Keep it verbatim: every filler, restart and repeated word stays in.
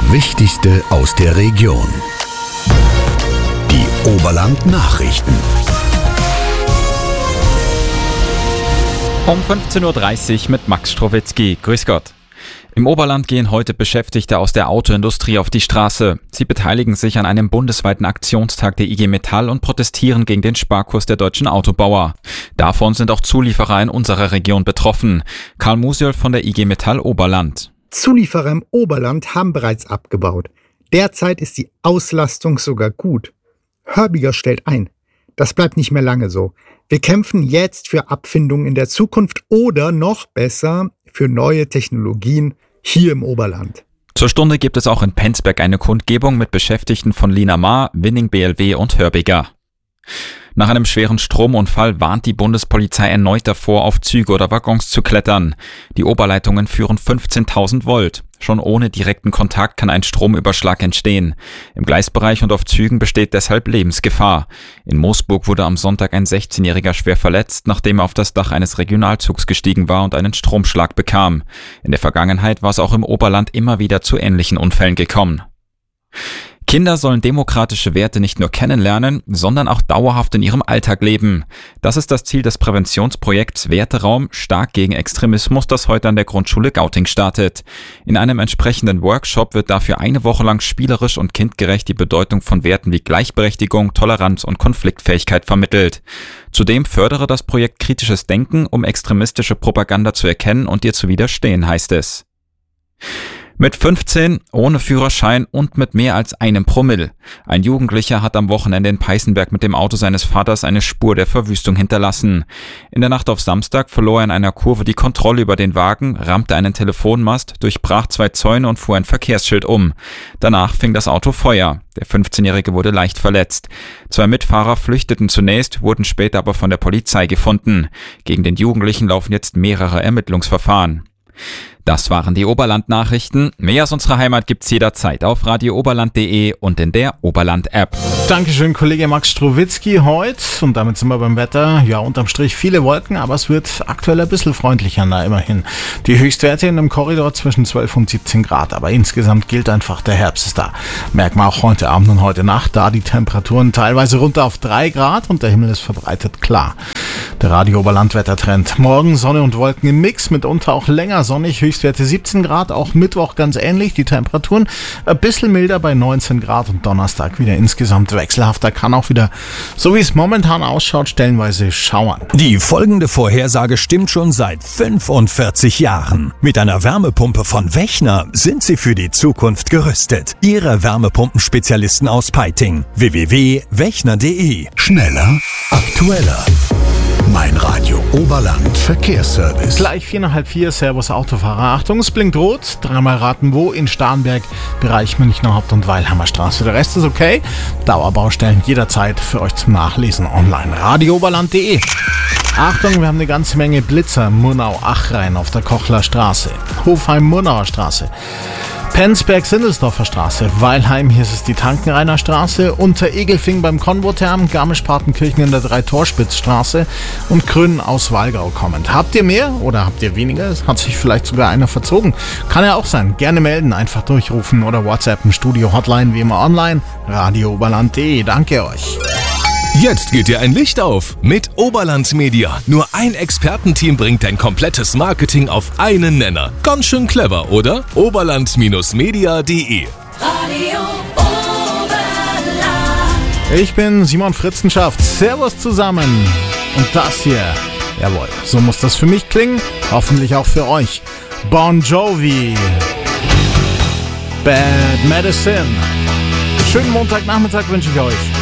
Wichtigste aus der Region. Die Oberland Nachrichten. Um fünfzehn Uhr dreißig mit Max Strowitzki. Grüß Gott. Im Oberland gehen heute Beschäftigte aus der Autoindustrie auf die Straße. Sie beteiligen sich an einem bundesweiten Aktionstag der I G Metall und protestieren gegen den Sparkurs der deutschen Autobauer. Davon sind auch Zulieferer in unserer Region betroffen. Karl Musiol von der I G Metall Oberland. Zulieferer im Oberland haben bereits abgebaut. Derzeit ist die Auslastung sogar gut. Hörbiger stellt ein. Das bleibt nicht mehr lange so. Wir kämpfen jetzt für Abfindungen in der Zukunft oder noch besser für neue Technologien hier im Oberland. Zur Stunde gibt es auch in Penzberg eine Kundgebung mit Beschäftigten von Linamar, Winning B L W und Hörbiger. Nach einem schweren Stromunfall warnt die Bundespolizei erneut davor, auf Züge oder Waggons zu klettern. Die Oberleitungen führen fünfzehntausend Volt. Schon ohne direkten Kontakt kann ein Stromüberschlag entstehen. Im Gleisbereich und auf Zügen besteht deshalb Lebensgefahr. In Moosburg wurde am Sonntag ein sechzehnjähriger schwer verletzt, nachdem er auf das Dach eines Regionalzugs gestiegen war und einen Stromschlag bekam. In der Vergangenheit war es auch im Oberland immer wieder zu ähnlichen Unfällen gekommen. Kinder sollen demokratische Werte nicht nur kennenlernen, sondern auch dauerhaft in ihrem Alltag leben. Das ist das Ziel des Präventionsprojekts Werteraum stark gegen Extremismus, das heute an der Grundschule Gauting startet. In einem entsprechenden Workshop wird dafür eine Woche lang spielerisch und kindgerecht die Bedeutung von Werten wie Gleichberechtigung, Toleranz und Konfliktfähigkeit vermittelt. Zudem fördere das Projekt kritisches Denken, um extremistische Propaganda zu erkennen und ihr zu widerstehen, heißt es. Mit fünfzehn, ohne Führerschein und mit mehr als einem Promille. Ein Jugendlicher hat am Wochenende in Peißenberg mit dem Auto seines Vaters eine Spur der Verwüstung hinterlassen. In der Nacht auf Samstag verlor er in einer Kurve die Kontrolle über den Wagen, rammte einen Telefonmast, durchbrach zwei Zäune und fuhr ein Verkehrsschild um. Danach fing das Auto Feuer. Der fünfzehnjährige wurde leicht verletzt. Zwei Mitfahrer flüchteten zunächst, wurden später aber von der Polizei gefunden. Gegen den Jugendlichen laufen jetzt mehrere Ermittlungsverfahren. Das waren die Oberland-Nachrichten. Mehr aus unserer Heimat gibt's jederzeit auf radio oberland punkt de und in der Oberland-App. Dankeschön, Kollege Max Strowitzki heute. Und damit sind wir beim Wetter. Ja, unterm Strich viele Wolken, aber es wird aktuell ein bisschen freundlicher, na immerhin. Die Höchstwerte in einem Korridor zwischen zwölf und siebzehn Grad. Aber insgesamt gilt einfach, der Herbst ist da. Merken wir auch heute Abend und heute Nacht, da die Temperaturen teilweise runter auf drei Grad und der Himmel ist verbreitet klar. Der Radio Oberland Wettertrend. Morgen Sonne und Wolken im Mix, mitunter auch länger sonnig, Höchstwerte siebzehn Grad, auch Mittwoch ganz ähnlich, die Temperaturen ein bisschen milder bei neunzehn Grad und Donnerstag wieder insgesamt wechselhafter, kann auch wieder, so wie es momentan ausschaut, stellenweise schauern. Die folgende Vorhersage stimmt schon seit fünfundvierzig Jahren. Mit einer Wärmepumpe von Wechner sind Sie für die Zukunft gerüstet. Ihre Wärmepumpenspezialisten aus Peiting. w w w punkt wechner punkt de. Schneller, aktueller. Mein Radio Oberland Verkehrsservice. Gleich vier nach halb vier, Servus Autofahrer. Achtung, es blinkt rot. Dreimal raten wo, in Starnberg, Bereich Münchner Haupt- und Weilheimer Straße. Der Rest ist okay. Dauerbaustellen jederzeit für euch zum Nachlesen online. radio oberland punkt de. Achtung, wir haben eine ganze Menge Blitzer. Murnau-Achrhein auf der Kochler Straße. Hofheim-Murnauer Straße. Penzberg-Sindelsdorfer Straße, Weilheim, hier ist es die Tankenrainer Straße, Unter Egelfing beim Konvotherm, Garmisch-Partenkirchen in der Dreitorspitzstraße und Grün aus Walgau kommend. Habt ihr mehr oder habt ihr weniger? Hat sich vielleicht sogar einer verzogen? Kann ja auch sein. Gerne melden, einfach durchrufen oder WhatsAppen, Studio-Hotline wie immer online, radio oberland punkt de. Danke euch. Jetzt geht dir ein Licht auf mit Oberland Media. Nur ein Expertenteam bringt dein komplettes Marketing auf einen Nenner. Ganz schön clever, oder? oberland Media punkt de. Radio Oberland. Ich bin Simon Fritzenschaft. Servus zusammen. Und das hier, jawohl, so muss das für mich klingen. Hoffentlich auch für euch. Bon Jovi. Bad Medicine. Schönen Montagnachmittag wünsche ich euch.